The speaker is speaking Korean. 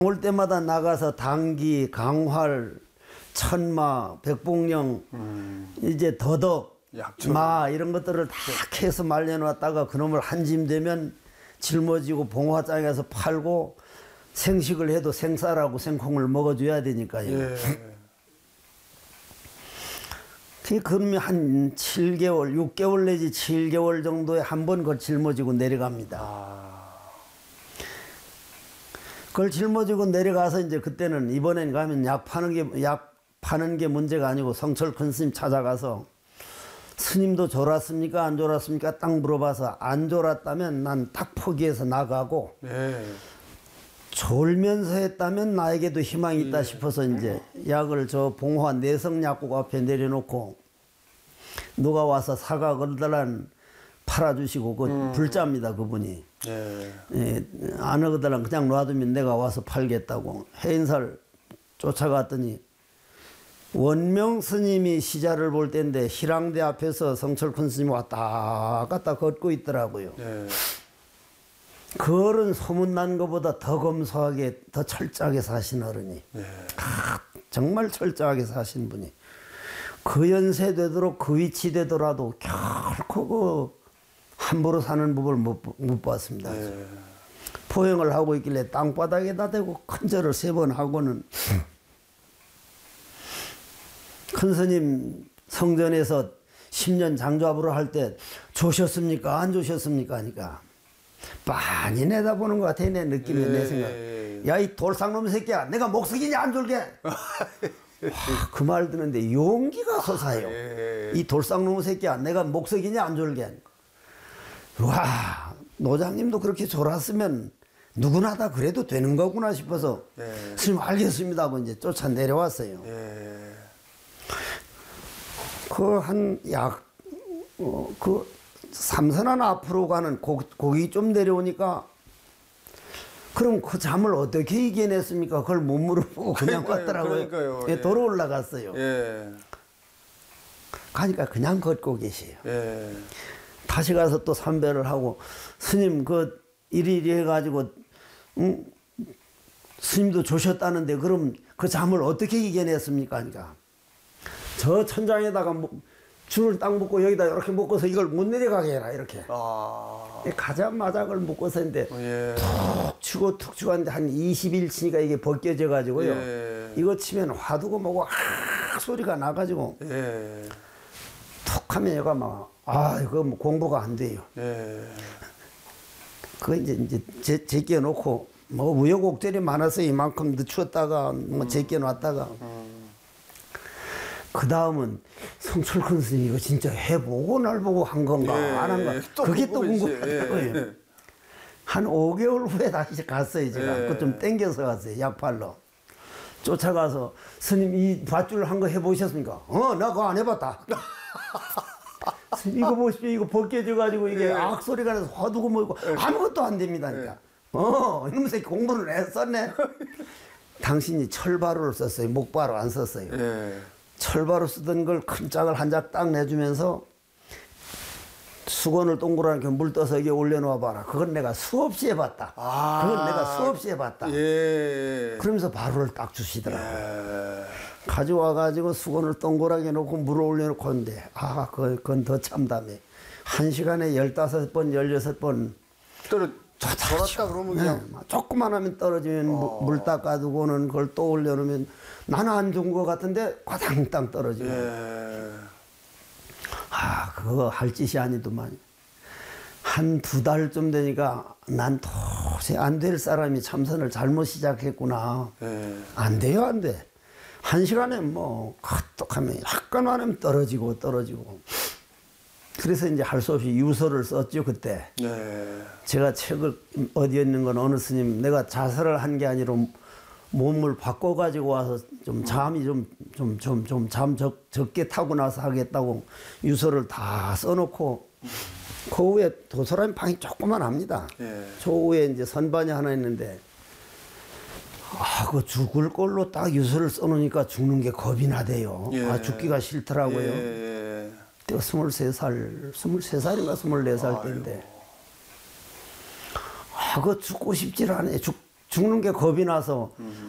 올 때마다 나가서 당기, 강활, 천마, 백봉령, 이제 더덕, 약초. 마 이런 것들을 다 캐서 말려놨다가 그놈을 한 짐 되면 짊어지고 봉화장에서 팔고 생식을 해도 생쌀하고 생콩을 먹어줘야 되니까요. 예. 그러면 한 7개월, 6개월 내지 7개월 정도에 한 번 그걸 짊어지고 내려갑니다. 그걸 짊어지고 내려가서 이제 그때는 이번엔 가면 약 파는 게 문제가 아니고 성철 큰 스님 찾아가서 스님도 졸았습니까? 안 졸았습니까? 딱 물어봐서 안 졸았다면 난 딱 포기해서 나가고 네. 졸면서 했다면 나에게도 희망이 있다 싶어서 이제 약을 저 봉화 내성약국 앞에 내려놓고 누가 와서 사과 걸더란 팔아주시고 그 불자입니다 그분이. 네. 예, 안 하거든 그냥 놔두면 내가 와서 팔겠다고 해인사를 쫓아갔더니 원명 스님이 시자를 볼 때인데 희랑대 앞에서 성철큰 스님이 왔다 갔다 걷고 있더라고요. 네. 그 어른 소문난 것보다 더 검소하게 더 철저하게 사신 어른이. 네. 정말 철저하게 사신 분이. 그 연세 되도록 그 위치 되더라도 결코 그 함부로 사는 법을 못 봤습니다. 네. 포행을 하고 있길래 땅바닥에다 대고 큰 절을 3번 하고는 큰 스님 성전에서 10년 장좌부를 할 때 조셨습니까? 안 조셨습니까? 하니까 많이 내다보는 것 같아 내 느낌에. 내 생각. 야 이 돌상놈 새끼야 내가 목석이냐 안 졸게. 그 말 듣는데 용기가 솟아요. 이 돌상놈 새끼야 내가 목석이냐 안 졸게. 와 노장님도 그렇게 졸았으면 누구나 다 그래도 되는 거구나 싶어서 스님 알겠습니다 하고 이제 쫓아 내려왔어요. 그 한 약 그 삼선한 앞으로 가는 고기 좀 내려오니까 그럼 그 잠을 어떻게 이겨냈습니까? 그걸 못 물어보고 그냥 왔더라고요. 그러니까요. 예, 도로 올라갔어요. 예. 가니까 그냥 걷고 계세요. 예. 다시 가서 또 삼배를 하고 스님 그 이리 해가지고 스님도 조셨다는데 그럼 그 잠을 어떻게 이겨냈습니까? 그러니까 저 천장에다가 줄을 딱 묶고 여기다 이렇게 묶어서 이걸 못 내려가게 해라 이렇게. 가자마자 그걸 묶어서 했는데 툭 치고 툭 치고 하는데 한 20일 치니까 이게 벗겨져 가지고요. 이거 치면 화두고 뭐고 소리가 나가지고 툭 하면 얘가 막 이거 뭐 공부가 안 돼요. 그거 이제 제껴 놓고 뭐 우여곡절이 많아서 이만큼 늦추었다가 뭐 제껴 놨다가 그 다음은 성철큰 스님 이거 진짜 해보고 날 보고 한 건가 안 한 건가 그게 또 궁금하더라고요. 한 5개월 후에 다시 갔어요. 제가 그거 좀 땡겨서 갔어요. 약팔로 쫓아가서 스님 이 밧줄 한 거 해보셨습니까? 나 그거 안 해봤다. 스님 이거 보십시오. 이거 벗겨져 가지고 이게 악소리가 나서 화두고 뭐고 아무것도 안 됩니다. 그러니까 이놈 새끼 공부를 했었네. 당신이 철바루를 썼어요. 목바루 안 썼어요. 철바로 쓰던 걸 큰 짝을 한 짝 딱 내주면서 수건을 동그랗게 물 떠서 여기 올려놓아 봐라. 그건 내가 수없이 해봤다. 그건 내가 수없이 해봤다. 그러면서 바로를 딱 주시더라고요. 가져와 가지고 수건을 동그랗게 놓고 물을 올려놓고 하는데 그건 더 참담해. 1시간에 15번 16번 졸았다 그러면 그냥 조금만 하면 떨어지면 물 닦아두고는 그걸 또 올려놓으면 나는 안 좋은 것 같은데 과당땅 떨어지고. 그거 할 짓이 아니더만. 한 2달쯤 되니까 난 도저히 안 될 사람이 참선을 잘못 시작했구나. 안 돼요, 안 돼. 1시간에 뭐 카톡하면 약간 하면 떨어지고. 그래서 이제 할 수 없이 유서를 썼죠 그때. 제가 책을 어디에 있는 건 어느 스님 내가 자살을 한 게 아니라 몸을 바꿔 가지고 와서 좀 잠이 잠 적게 타고 나서 하겠다고 유서를 다 써놓고 그 후에 도서라면 방이 조그만 합니다. 저 후에 이제 선반이 하나 있는데 그 죽을 걸로 딱 유서를 써놓으니까 죽는 게 겁이 나대요. 죽기가 싫더라고요. 내가 23살인가 24살 때인데 그거 죽고 싶질 않아요. 죽는 게 겁이 나서